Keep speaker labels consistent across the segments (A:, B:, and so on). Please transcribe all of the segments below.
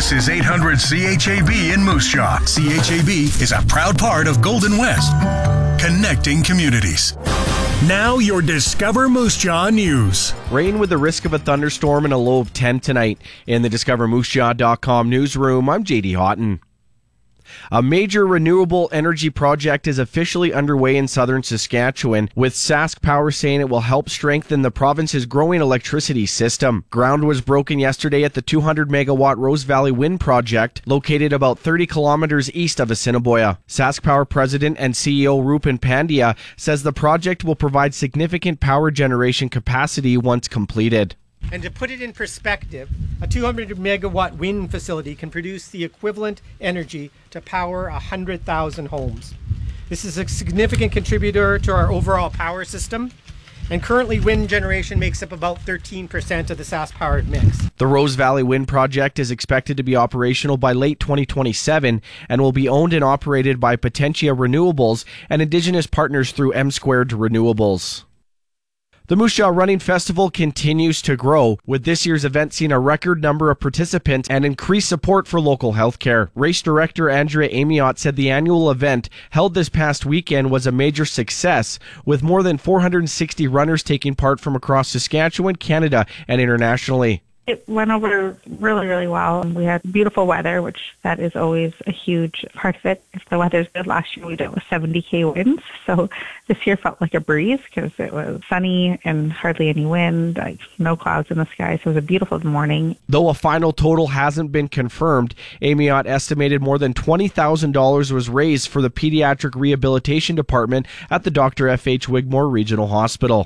A: This is 800 CHAB in Moose Jaw. CHAB is a proud part of Golden West, connecting communities. Now your Discover Moose Jaw news.
B: Rain with the risk of a thunderstorm and a low of 10 tonight. In the DiscoverMooseJaw.com newsroom, I'm JD Houghton. A major renewable energy project is officially underway in southern Saskatchewan, with Sask Power saying it will help strengthen the province's growing electricity system. Ground was broken yesterday at the 200-megawatt Rose Valley Wind Project, located about 30 kilometers east of Assiniboia. Sask Power President and CEO Rupen Pandya says the project will provide significant power generation capacity once completed.
C: And to put it in perspective, a 200 megawatt wind facility can produce the equivalent energy to power 100,000 homes. This is a significant contributor to our overall power system, and currently wind generation makes up about 13% of the Sask-powered mix.
B: The Rose Valley Wind Project is expected to be operational by late 2027 and will be owned and operated by Potentia Renewables and Indigenous partners through M Squared Renewables. The Moose Jaw Running Festival continues to grow, with this year's event seeing a record number of participants and increased support for local healthcare. Race director Andrea Amiot said the annual event, held this past weekend, was a major success, with more than 460 runners taking part from across Saskatchewan, Canada, and internationally.
D: It went over really, really well. We had beautiful weather, which that is always a huge part of it. If the weather's good, last year we did it with 70k winds. So this year felt like a breeze because it was sunny and hardly any wind, like no clouds in the sky. So it was a beautiful morning. Though
B: a final total hasn't been confirmed, Amiot estimated more than $20,000 was raised for the Pediatric Rehabilitation Department at the Dr. F.H. Wigmore Regional Hospital.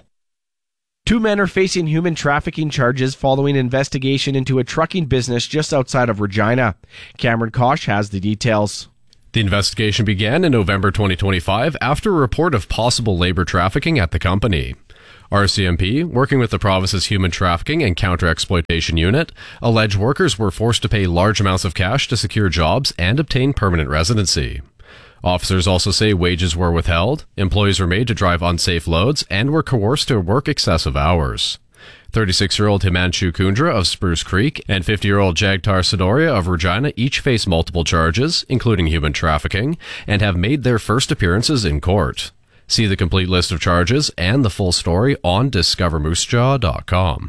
B: 2 men are facing human trafficking charges following investigation into a trucking business just outside of Regina. Cameron Kosh has the details.
E: The investigation began in November 2025 after a report of possible labor trafficking at the company. RCMP, working with the province's Human Trafficking and Counter-Exploitation Unit, alleged workers were forced to pay large amounts of cash to secure jobs and obtain permanent residency. Officers also say wages were withheld, employees were made to drive unsafe loads, and were coerced to work excessive hours. 36-year-old Himanshu Kundra of Spruce Creek and 50-year-old Jagtar Sidoria of Regina each face multiple charges, including human trafficking, and have made their first appearances in court. See the complete list of charges and the full story on DiscoverMooseJaw.com.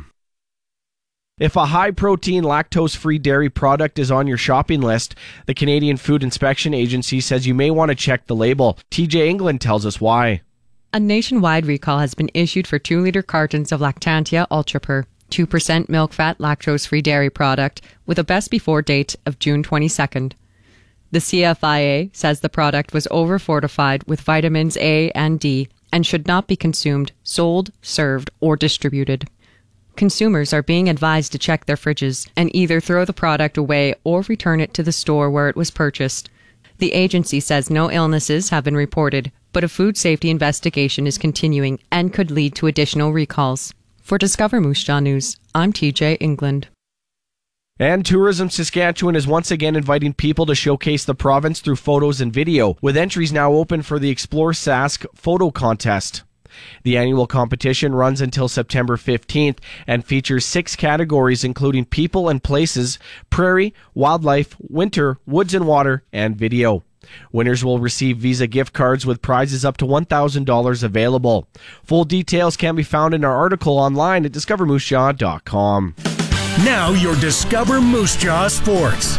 B: If a high-protein, lactose-free dairy product is on your shopping list, the Canadian Food Inspection Agency says you may want to check the label. TJ England tells us why.
F: A nationwide recall has been issued for 2-liter cartons of Lactantia UltraPur, 2% milk fat, lactose-free dairy product, with a best before date of June 22nd. The CFIA says the product was over-fortified with vitamins A and D and should not be consumed, sold, served, or distributed. Consumers are being advised to check their fridges and either throw the product away or return it to the store where it was purchased. The agency says no illnesses have been reported, but a food safety investigation is continuing and could lead to additional recalls. For Discover Moose Jaw News, I'm TJ England.
B: And Tourism Saskatchewan is once again inviting people to showcase the province through photos and video, with entries now open for the Explore Sask photo contest. The annual competition runs until September 15th and features 6 categories including people and places, prairie, wildlife, winter, woods and water, and video. Winners will receive Visa gift cards with prizes up to $1,000 available. Full details can be found in our article online at DiscoverMooseJaw.com.
A: Now your Discover Moose Jaw Sports.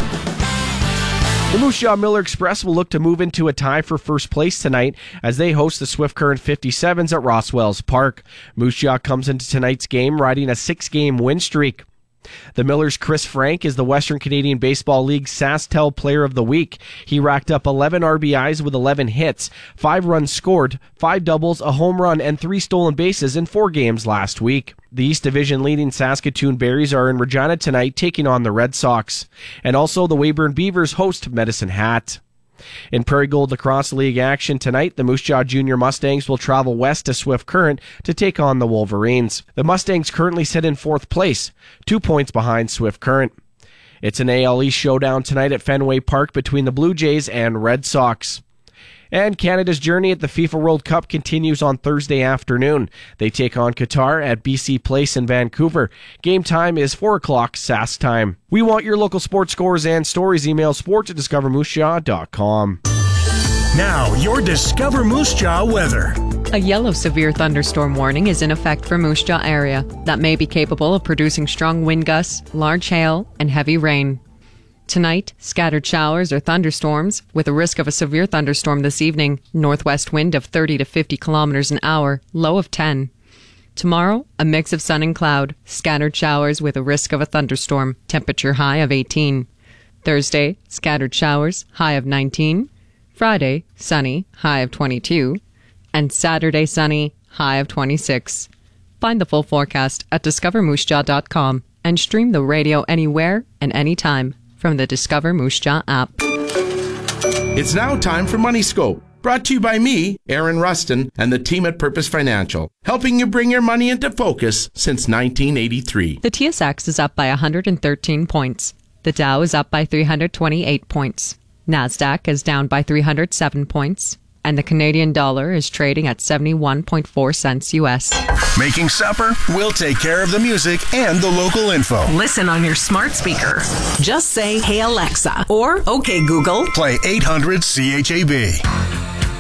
B: The Moose Jaw Miller Express will look to move into a tie for first place tonight as they host the Swift Current 57s at Rosswells Park. Moose Jaw comes into tonight's game riding a 6-game win streak. The Millers' Chris Frank is the Western Canadian Baseball League SaskTel Player of the Week. He racked up 11 RBIs with 11 hits, 5 runs scored, 5 doubles, a home run, and 3 stolen bases in 4 games last week. The East Division leading Saskatoon Berries are in Regina tonight taking on the Red Sox. And also the Weyburn Beavers host Medicine Hat. In Prairie Gold Lacrosse League action tonight, the Moose Jaw Junior Mustangs will travel west to Swift Current to take on the Wolverines. The Mustangs currently sit in 4th place, 2 points behind Swift Current. It's an AL East showdown tonight at Fenway Park between the Blue Jays and Red Sox. And Canada's journey at the FIFA World Cup continues on Thursday afternoon. They take on Qatar at BC Place in Vancouver. Game time is 4 o'clock Sask time. We want your local sports scores and stories. Email sports@discovermoosejaw.com.
A: Now, your Discover Moose Jaw weather.
F: A yellow severe thunderstorm warning is in effect for Moose Jaw area that may be capable of producing strong wind gusts, large hail, and heavy rain. Tonight, scattered showers or thunderstorms with a risk of a severe thunderstorm this evening, northwest wind of 30 to 50 kilometers an hour, low of 10. Tomorrow, a mix of sun and cloud, scattered showers with a risk of a thunderstorm, temperature high of 18. Thursday, scattered showers, high of 19. Friday, sunny, high of 22. And Saturday, sunny, high of 26. Find the full forecast at discovermoosejaw.com and stream the radio anywhere and anytime from the Discover Moose Jaw app.
G: It's now time for Money Scope, brought to you by me, Aaron Rustin, and the team at Purpose Financial, helping you bring your money into focus since 1983.
F: The TSX is up by 113 points. The Dow is up by 328 points. NASDAQ is down by 307 points. And the Canadian dollar is trading at 71.4 cents U.S.
A: Making supper? We'll take care of the music and the local info.
H: Listen on your smart speaker. Just say, "Hey Alexa," or "Okay Google."
A: Play 800 CHAB.